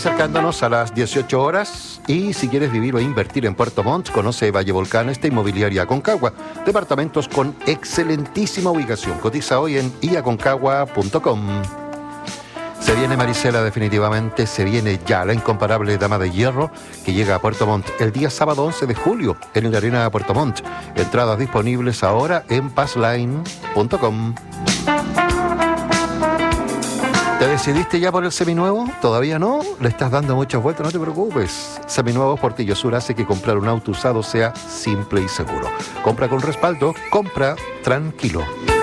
acercándonos a las 18 horas y si quieres vivir o invertir en Puerto Montt, conoce Valle Volcán, esta inmobiliaria Aconcagua. Departamentos con excelentísima ubicación. Cotiza hoy en iaconcagua.com. Se viene Marisela, definitivamente, se viene ya la incomparable Dama de Hierro que llega a Puerto Montt el día sábado 11 de julio en la Arena Puerto Montt. Entradas disponibles ahora en passline.com. ¿Te decidiste ya por el seminuevo? ¿Todavía no? ¿Le estás dando muchas vueltas? No te preocupes. Seminuevos Portillo Sur hace que comprar un auto usado sea simple y seguro. Compra con respaldo, compra tranquilo.